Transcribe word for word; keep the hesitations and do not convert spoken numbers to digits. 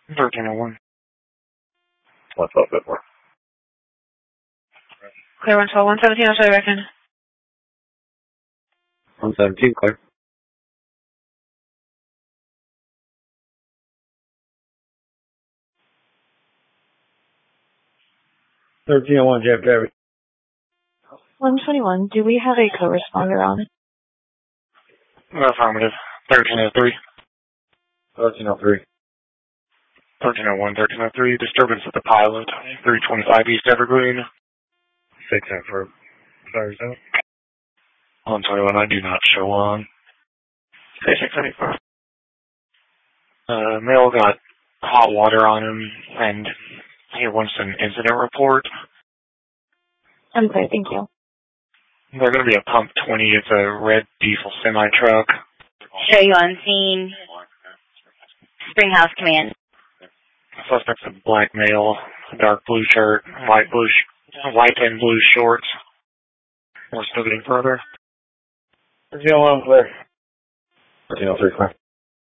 thirteen oh one. What's up, Bitmore? Clear one twelve, one seventeen, I'll show you back in. one seventeen, clear. thirteen oh one, Jeff Derby. one twenty-one, do we have a co-responder on it? Affirmative. thirteen oh three. thirteen oh three. thirteen oh one, thirteen oh three. Disturbance at the pilot. three twenty-five East Evergreen. six for fires out. one twenty-one, I do not show on. six seventy-five. Uh, male got hot water on him, and he wants an incident report. I'm clear, thank you. They're going to be a pump twenty. It's a red diesel semi-truck. Show you on scene. Springhouse Command. Suspect's a black male, dark blue shirt, light blue, sh- white and blue shorts. We're still getting further. thirteen oh one, clear. thirteen oh three, clear.